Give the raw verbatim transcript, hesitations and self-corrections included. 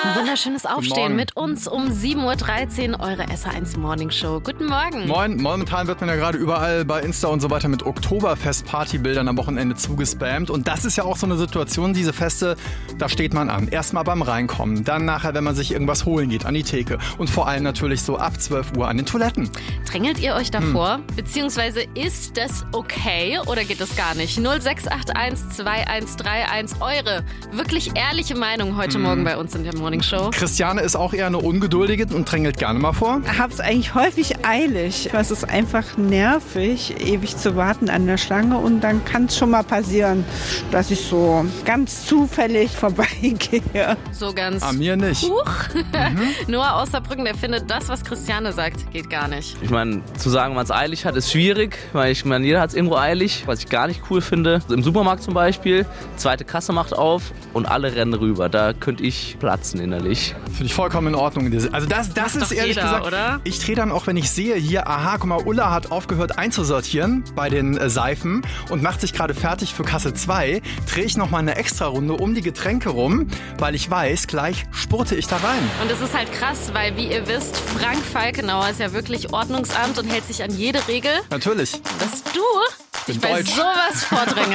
Ein wunderschönes Aufstehen mit uns um sieben Uhr dreizehn, eure S H eins Morning Show. Guten Morgen. Moin. Momentan wird man ja gerade überall bei Insta und so weiter mit Oktoberfest-Partybildern am Wochenende zugespammt. Und das ist ja auch so eine Situation, diese Feste, da steht man an. Erstmal beim Reinkommen, dann nachher, wenn man sich irgendwas holen geht, an die Theke. Und vor allem natürlich so ab zwölf Uhr an den Toiletten. Drängelt ihr euch davor? Hm. Beziehungsweise ist das okay oder geht das gar nicht? null sechs acht eins zwei eins drei eins, eure wirklich ehrliche Meinung heute hm. Morgen bei uns in der Morning Show. Christiane ist auch eher eine Ungeduldige und drängelt gerne mal vor. Ich hab's eigentlich häufig eilig. Es ist einfach nervig, ewig zu warten an der Schlange und dann kann es schon mal passieren, dass ich so ganz zufällig vorbeigehe. So ganz. An mir nicht. Huch. Mhm. Noah aus Saarbrücken, der findet, das, was Christiane sagt, geht gar nicht. Ich meine, zu sagen, man es eilig hat, ist schwierig, weil ich meine, jeder hat es irgendwo eilig, was ich gar nicht cool finde. Also im Supermarkt zum Beispiel, zweite Kasse macht auf und alle rennen rüber. Da könnte ich platzen innerlich. Finde ich vollkommen in Ordnung. Also das, das ist ehrlich jeder, gesagt, oder? Ich drehe dann auch, wenn ich sehe, hier, aha, guck mal, Ulla hat aufgehört einzusortieren bei den äh, Seifen und macht sich gerade fertig für Kasse zwei, drehe ich nochmal eine Extra-Runde um die Getränke rum, weil ich weiß, gleich spurte ich da rein. Und es ist halt krass, weil, wie ihr wisst, Frank Falkenauer ist ja wirklich Ordnungsamt und hält sich an jede Regel. Natürlich. Dass du dich Bin bei deutsch. sowas vordrängst.